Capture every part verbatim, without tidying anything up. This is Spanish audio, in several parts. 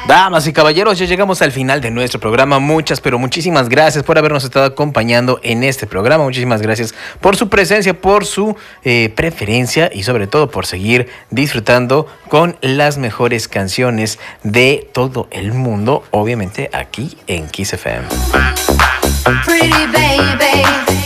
Damas y caballeros, ya llegamos al final de nuestro programa. Muchas, pero muchísimas gracias por habernos estado acompañando en este programa. Muchísimas gracias por su presencia, por su eh, preferencia y sobre todo por seguir disfrutando con las mejores canciones de todo el mundo, obviamente aquí en Kiss F M. Pretty baby.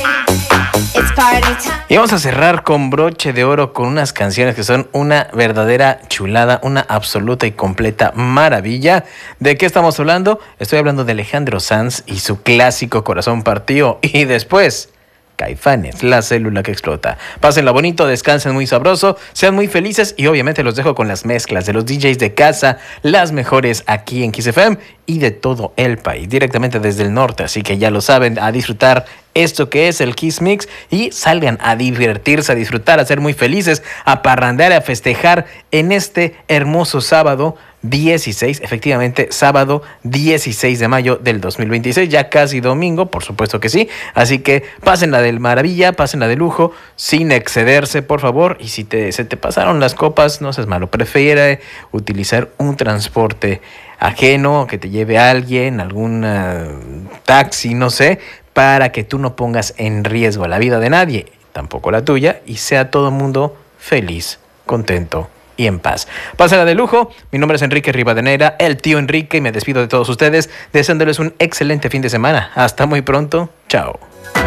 Y vamos a cerrar con broche de oro con unas canciones que son una verdadera chulada, una absoluta y completa maravilla. ¿De qué estamos hablando? Estoy hablando de Alejandro Sanz y su clásico Corazón Partido. Y después, Caifanes, La Célula que Explota. Pásenla bonito, descansen muy sabroso, sean muy felices y obviamente los dejo con las mezclas de los D Js de casa, las mejores aquí en Kiss F M y de todo el país, directamente desde el norte. Así que ya lo saben, a disfrutar esto que es el Kiss Mix y salgan a divertirse, a disfrutar, a ser muy felices, a parrandear, a festejar en este hermoso sábado dieciséis, efectivamente, sábado dieciséis de mayo del dos mil veintiséis, ya casi domingo, por supuesto que sí, así que pásenla de maravilla, pásenla de lujo, sin excederse, por favor, y si te, se te pasaron las copas, no seas malo, prefiere utilizar un transporte ajeno, que te lleve a alguien, algún uh, taxi, no sé, para que tú no pongas en riesgo la vida de nadie, tampoco la tuya, y sea todo el mundo feliz, contento y en paz. Pásenla de lujo. Mi nombre es Enrique Rivadeneira, el tío Enrique, y me despido de todos ustedes, deseándoles un excelente fin de semana. Hasta muy pronto. Chao.